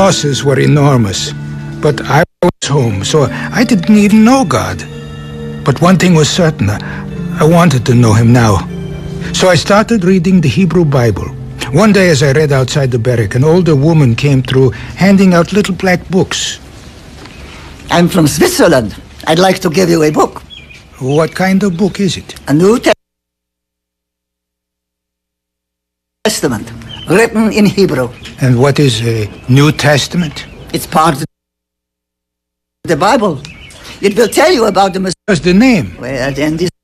losses were enormous. But I was home, so I didn't even know God. But one thing was certain, I wanted to know him now. So I started reading the Hebrew Bible. One day as I read outside the barrack, an older woman came through handing out little black books. I'm from Switzerland. I'd like to give you a book. What kind of book is it? A New Testament, written in Hebrew. And what is a New Testament? It's part of the Bible. It will tell you about the Messiah. What's the name? Well, then this